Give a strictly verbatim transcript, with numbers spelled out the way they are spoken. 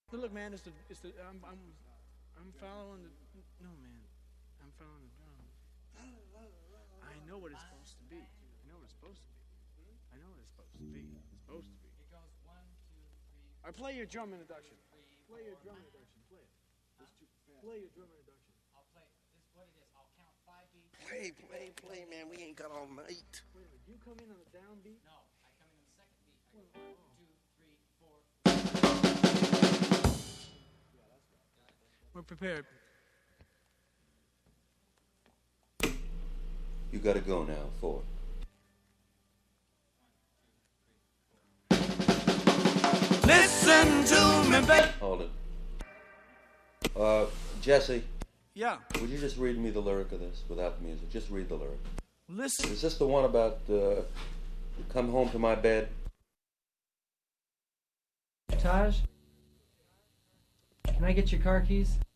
But look, man, it's the, it's the, I'm, I'm, I'm following the, no, man, I'm following the drums. I know what it's supposed to be. I know what it's supposed to be. I know what it's supposed to be. It's supposed to be. It goes one, two, three. All right, play your drum introduction. Play your drum introduction. Play it. Play your drum introduction. I'll play. This is what it is. I'll count five beats. Play, play, play, man. We ain't got all night. Wait a minute. You come in on the downbeat? No, I come in on the second beat. I go one, two, three, four. We're prepared. You gotta go now, four. Listen to me, baby. Hold it. Uh, Jesse, Yeah. would you just read me the lyric of this without the music? Just read the lyric. Listen. Is this the one about, uh, come home to my bed? Taj, can I get your car keys?